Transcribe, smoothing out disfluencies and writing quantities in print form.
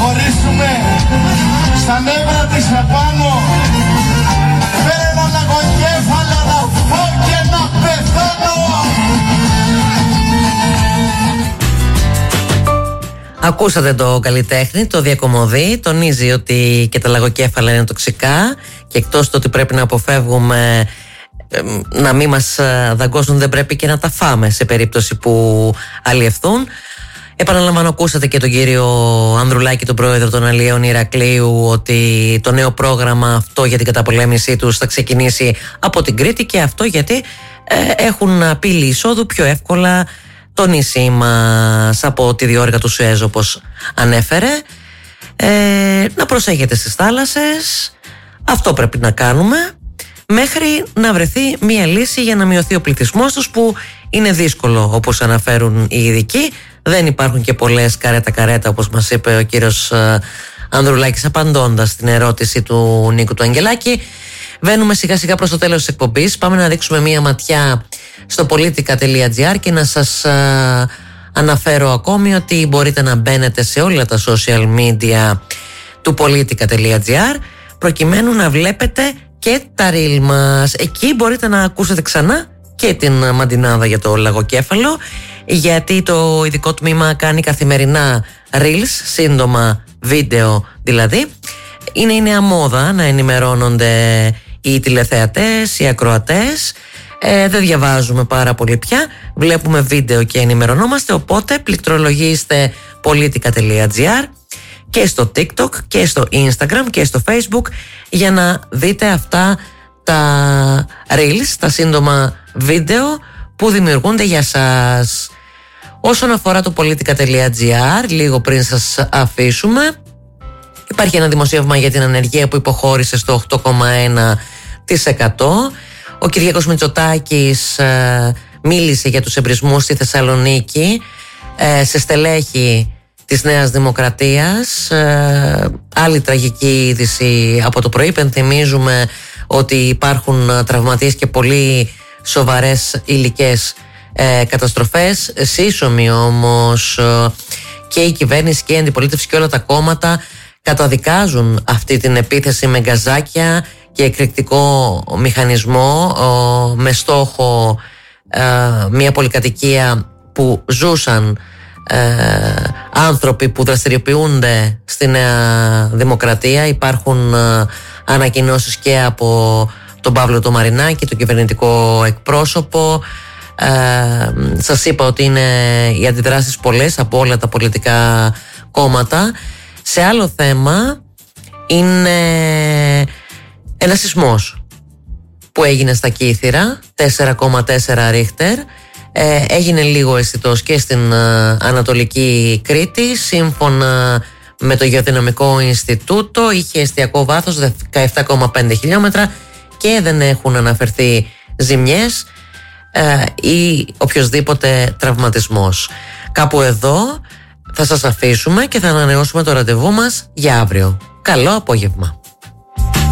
χωρίσουμε στα νεύρα της επάνω. Φέρε ένα λαγοκέφαλο να φω και να πεθάνω. Ακούσατε το καλλιτέχνη, το Διακομωδή. Τονίζει ότι και τα λαγοκέφαλα είναι τοξικά και εκτός του ότι πρέπει να αποφεύγουμε να μην μας δαγκώσουν, δεν πρέπει και να τα φάμε σε περίπτωση που αλλιευθούν. Επαναλαμβάνω, ακούσατε και τον κύριο Ανδρουλάκη, τον πρόεδρο των Αλλιέων Ηρακλείου, ότι το νέο πρόγραμμα αυτό για την καταπολέμησή τους θα ξεκινήσει από την Κρήτη, και αυτό γιατί έχουν πύλη εισόδου πιο εύκολα το νησί μας από τη διόρυγα του Σουέζ, όπως ανέφερε. Να προσέχετε στις θάλασσες, αυτό πρέπει να κάνουμε, μέχρι να βρεθεί μία λύση για να μειωθεί ο πληθυσμός τους, που είναι δύσκολο όπως αναφέρουν οι ειδικοί. Δεν υπάρχουν και πολλές καρέτα όπως μας είπε ο κύριος Ανδρουλάκης απαντώντας στην ερώτηση του Νίκου του Αγγελάκη. Βαίνουμε σιγά σιγά προς το τέλος της εκπομπής. Πάμε να ρίξουμε μία ματιά στο politica.gr και να σας αναφέρω ακόμη ότι μπορείτε να μπαίνετε σε όλα τα social media του politica.gr προκειμένου να βλέπετε και τα reel μας. Εκεί μπορείτε να ακούσετε ξανά και την μαντινάδα για το λαγοκέφαλο, γιατί το ειδικό τμήμα κάνει καθημερινά reels, σύντομα βίντεο δηλαδή. Είναι η νέα μόδα να ενημερώνονται οι τηλεθεατές, οι ακροατές. Δεν διαβάζουμε πάρα πολύ πια, βλέπουμε βίντεο και ενημερωνόμαστε, οπότε πληκτρολογήστε politica.gr και στο TikTok και στο Instagram και στο Facebook για να δείτε αυτά τα reels, τα σύντομα βίντεο που δημιουργούνται για σας. Όσον αφορά το politica.gr, λίγο πριν σας αφήσουμε, υπάρχει ένα δημοσίευμα για την ανεργία που υποχώρησε στο 8,1%. Ο Κυριάκος Μητσοτάκης μίλησε για τους εμπρισμούς στη Θεσσαλονίκη σε στελέχη της Νέας Δημοκρατίας. Άλλη τραγική είδηση από το πρωί. Πενθυμίζουμε ότι υπάρχουν τραυματίες και πολύ σοβαρές υλικές καταστροφές. Σύσσωμη όμως και η κυβέρνηση και η αντιπολίτευση και όλα τα κόμματα καταδικάζουν αυτή την επίθεση με γκαζάκια και εκρηκτικό μηχανισμό με στόχο μια πολυκατοικία που ζούσαν άνθρωποι που δραστηριοποιούνται στη Νέα Δημοκρατία. Υπάρχουν ανακοινώσεις και από τον Παύλο το Μαρινάκη, τον κυβερνητικό εκπρόσωπο. Σας είπα ότι είναι οι αντιδράσεις πολλές από όλα τα πολιτικά κόμματα. Σε άλλο θέμα είναι ένας σεισμός που έγινε στα Κύθυρα, 4,4 ρίχτερ. Έγινε λίγο αισθητός και στην Ανατολική Κρήτη. Σύμφωνα με το Γεωδυναμικό Ινστιτούτο είχε εστιακό βάθος 17,5 χιλιόμετρα και δεν έχουν αναφερθεί ζημιές ή οποιοσδήποτε τραυματισμός. Κάπου εδώ θα σας αφήσουμε και θα ανανεώσουμε το ραντεβού μας για αύριο. Καλό απόγευμα.